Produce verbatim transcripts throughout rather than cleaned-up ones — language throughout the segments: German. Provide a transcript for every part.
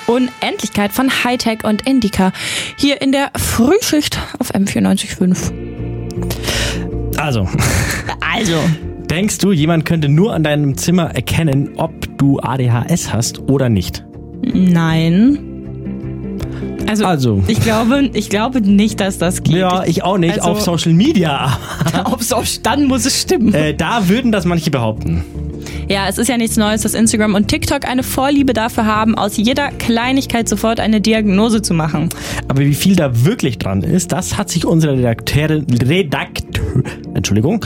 Unendlichkeit von Hightech und Indica. Hier in der Frühschicht auf M vierundneunzig Komma fünf. Also. Also. Denkst du, jemand könnte nur an deinem Zimmer erkennen, ob du A D H S hast oder nicht? Nein. Also, also. Ich, glaube, ich glaube nicht, dass das geht. Ja, ich auch nicht. Also, auf Social Media. auf Social, dann muss es stimmen. Äh, da würden das manche behaupten. Ja, es ist ja nichts Neues, dass Instagram und TikTok eine Vorliebe dafür haben, aus jeder Kleinigkeit sofort eine Diagnose zu machen. Aber wie viel da wirklich dran ist, das hat sich unsere Redakteurin, Redakteur, Entschuldigung,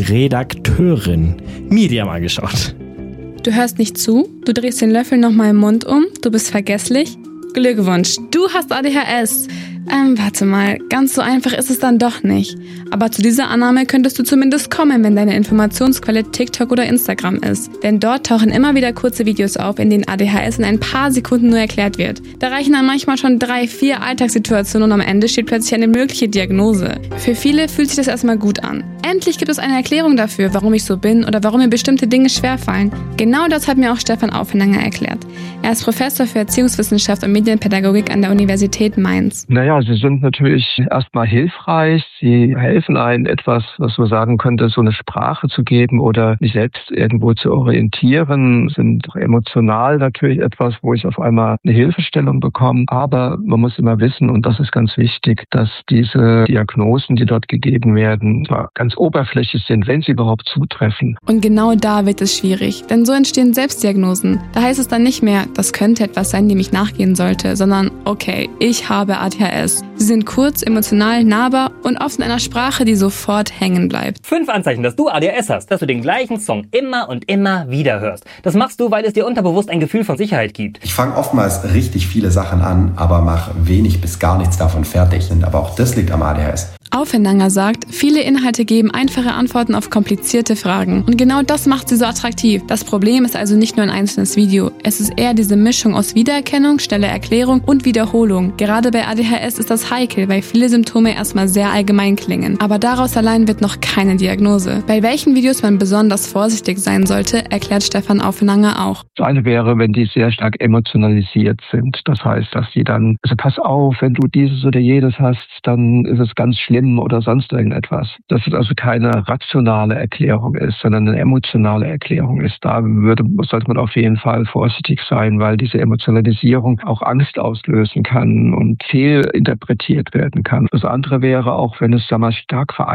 Redakteurin Miriam angeschaut. Du hörst nicht zu, du drehst den Löffel nochmal im Mund um, du bist vergesslich. Glückwunsch, du hast A D H S. Ähm, warte mal, ganz so einfach ist es dann doch nicht. Aber zu dieser Annahme könntest du zumindest kommen, wenn deine Informationsquelle TikTok oder Instagram ist. Denn dort tauchen immer wieder kurze Videos auf, in denen A D H S in ein paar Sekunden nur erklärt wird. Da reichen dann manchmal schon drei, vier Alltagssituationen und am Ende steht plötzlich eine mögliche Diagnose. Für viele fühlt sich das erstmal gut an. Endlich gibt es eine Erklärung dafür, warum ich so bin oder warum mir bestimmte Dinge schwerfallen. Genau das hat mir auch Stefan Aufenanger erklärt. Er ist Professor für Erziehungswissenschaft und Medienpädagogik an der Universität Mainz. Naja, sie sind natürlich erstmal hilfreich. Sie helfen einem, etwas, was man sagen könnte, so eine Sprache zu geben oder mich selbst irgendwo zu orientieren. Sind emotional natürlich etwas, wo ich auf einmal eine Hilfestellung bekomme. Aber man muss immer wissen, und das ist ganz wichtig, dass diese Diagnosen, die dort gegeben werden, zwar ganz oberflächlich sind, wenn sie überhaupt zutreffen. Und genau da wird es schwierig, denn so entstehen Selbstdiagnosen. Da heißt es dann nicht mehr, das könnte etwas sein, dem ich nachgehen sollte, sondern okay, ich habe A D H S. Sie sind kurz, emotional, nahbar und oft in einer Sprache, die sofort hängen bleibt. Fünf Anzeichen, dass du A D H S hast, dass du den gleichen Song immer und immer wieder hörst. Das machst du, weil es dir unterbewusst ein Gefühl von Sicherheit gibt. Ich fange oftmals richtig viele Sachen an, aber mache wenig bis gar nichts davon fertig. Aber auch das liegt am A D H S. Aufenanger sagt, viele Inhalte geben einfache Antworten auf komplizierte Fragen. Und genau das macht sie so attraktiv. Das Problem ist also nicht nur ein einzelnes Video. Es ist eher diese Mischung aus Wiedererkennung, schneller Erklärung und Wiederholung. Gerade bei A D H S ist das heikel, weil viele Symptome erstmal sehr allgemein klingen. Aber daraus allein wird noch keine Diagnose. Bei welchen Videos man besonders vorsichtig sein sollte, erklärt Stefan Aufenanger auch. Das eine wäre, wenn die sehr stark emotionalisiert sind. Das heißt, dass die dann, also pass auf, wenn du dieses oder jedes hast, dann ist es ganz schlimm oder sonst irgendetwas. Dass es also keine rationale Erklärung ist, sondern eine emotionale Erklärung ist. Da würde, sollte man auf jeden Fall vorsichtig sein, weil diese Emotionalisierung auch Angst auslösen kann und fehlinterpretiert werden kann. Das andere wäre auch, wenn es, sagen wir mal, stark vereinfacht